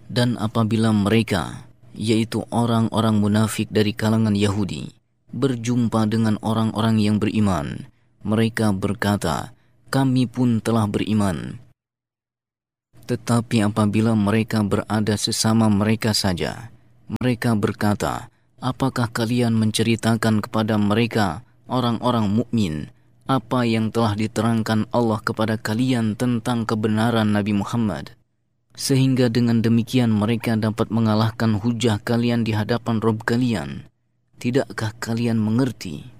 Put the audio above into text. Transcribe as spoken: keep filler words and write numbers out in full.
Dan apabila mereka, yaitu orang-orang munafik dari kalangan Yahudi, berjumpa dengan orang-orang yang beriman, mereka berkata, kami pun telah beriman. Tetapi apabila mereka berada sesama mereka saja, mereka berkata, apakah kalian menceritakan kepada mereka, orang-orang mukmin, apa yang telah diterangkan Allah kepada kalian tentang kebenaran Nabi Muhammad, sehingga dengan demikian mereka dapat mengalahkan hujah kalian di hadapan Rabb kalian? Tidakkah kalian mengerti